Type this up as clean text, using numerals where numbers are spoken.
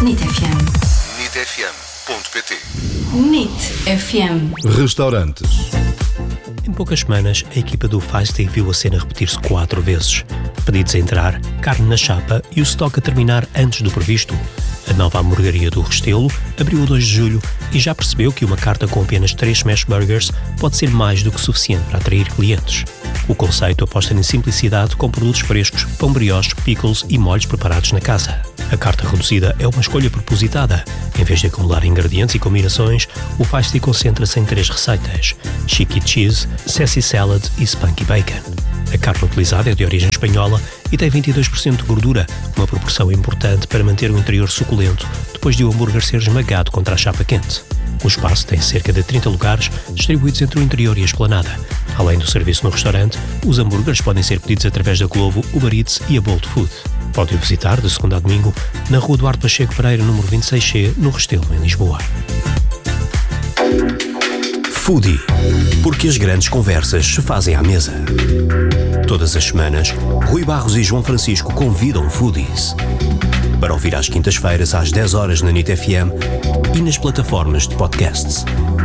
NIT FM. nitfm.pt. NIT FM. Restaurantes. Em poucas semanas, a equipa do Feisty viu a cena repetir-se 4 vezes. Pedidos a entrar, carne na chapa e o estoque a terminar antes do previsto. A nova hamburgueria do Restelo abriu a 2 de julho e já percebeu que uma carta com apenas 3 smash burgers pode ser mais do que suficiente para atrair clientes. O conceito aposta em simplicidade com produtos frescos, pão brioche, pickles e molhos preparados na casa. A carta reduzida é uma escolha propositada. Em vez de acumular ingredientes e combinações, o Feisty concentra-se em 3 receitas: Cheeky Cheese, Sassy Salad e Spunky Bacon. A carne utilizada é de origem espanhola e tem 22% de gordura, uma proporção importante para manter o interior suculento depois de o hambúrguer ser esmagado contra a chapa quente. O espaço tem cerca de 30 lugares distribuídos entre o interior e a esplanada. Além do serviço no restaurante, os hambúrgueres podem ser pedidos através da Glovo, Uber Eats e a Bolt Food. Pode visitar de segunda a domingo na Rua Duarte Pacheco Pereira, número 26C, no Restelo, em Lisboa. Foodie, porque as grandes conversas se fazem à mesa. Todas as semanas, Rui Barros e João Francisco convidam foodies para ouvir às quintas-feiras às 10 horas na NIT FM e nas plataformas de podcasts.